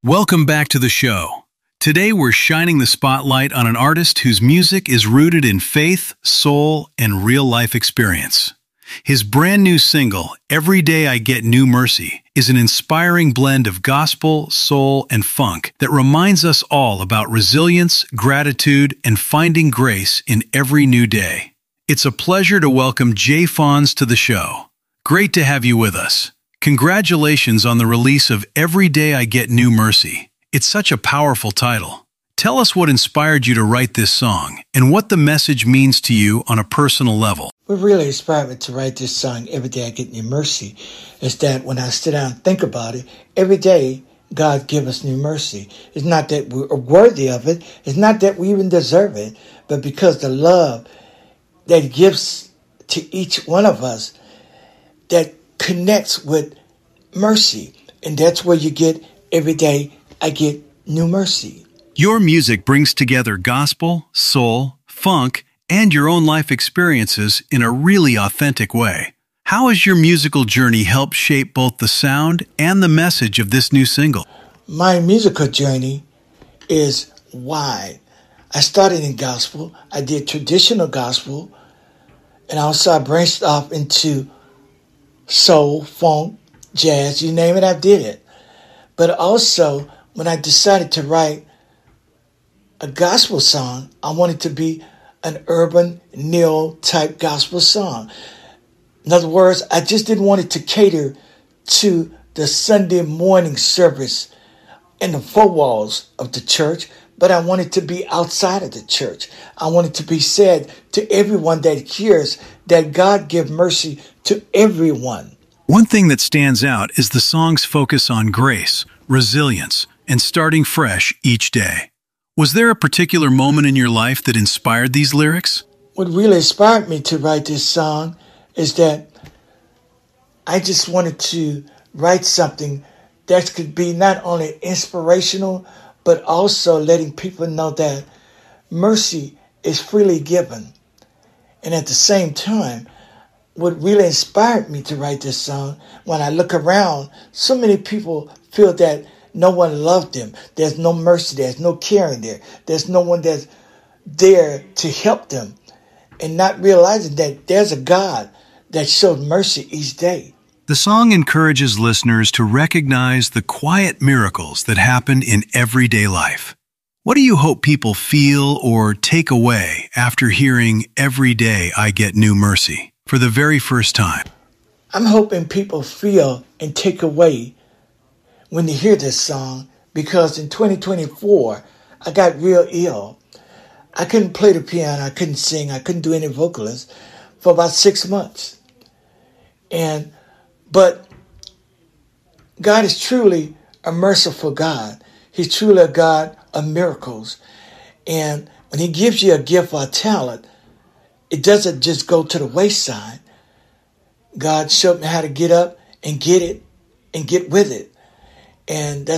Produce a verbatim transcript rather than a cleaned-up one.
Welcome back to the show. Today we're shining the spotlight on an artist whose music is rooted in faith, soul, and real-life experience. His brand new single, Every Day I Get New Mercy, is an inspiring blend of gospel, soul, and funk that reminds us all about resilience, gratitude, and finding grace in every new day. It's a pleasure to welcome Jay Fonz to the show. Great to have you with us. Congratulations on the release of Every Day I Get New Mercy. It's such a powerful title. Tell us what inspired you to write this song and what the message means to you on a personal level. What really inspired me to write this song, Every Day I Get New Mercy, is that when I sit down and think about it, every day God gives us new mercy. It's not that we're worthy of it. It's not that we even deserve it, but because the love that He gives to each one of us that connects with mercy. And that's where you get Every Day I Get New Mercy. Your music brings together gospel, soul, funk, and your own life experiences in a really authentic way. How has your musical journey helped shape both the sound and the message of this new single? My musical journey is wide. I started in gospel. I did traditional gospel. And also I branched off into soul, funk, jazz, you name it, I did it. But also, when I decided to write a gospel song, I wanted to be an urban, neo-type gospel song. In other words, I just didn't want it to cater to the Sunday morning service in the four walls of the church, but I wanted to be outside of the church. I wanted to be said to everyone that hears that God give mercy to everyone. One thing that stands out is the song's focus on grace, resilience, and starting fresh each day. Was there a particular moment in your life that inspired these lyrics? What really inspired me to write this song is that I just wanted to write something that could be not only inspirational, but also letting people know that mercy is freely given. And at the same time, what really inspired me to write this song, when I look around, so many people feel that no one loved them. There's no mercy. There's no caring there. There's no one that's there to help them. And not realizing that there's a God that showed mercy each day. The song encourages listeners to recognize the quiet miracles that happen in everyday life. What do you hope people feel or take away after hearing Every Day I Get New Mercy for the very first time? I'm hoping people feel and take away when they hear this song, because in twenty twenty-four, I got real ill. I couldn't play the piano, I couldn't sing, I couldn't do any vocalists for about six months. And, but God is truly a merciful God. He's truly a God of miracles. And when He gives you a gift or a talent, it doesn't just go to the wayside. God showed me how to get up and get it and get with it. And that's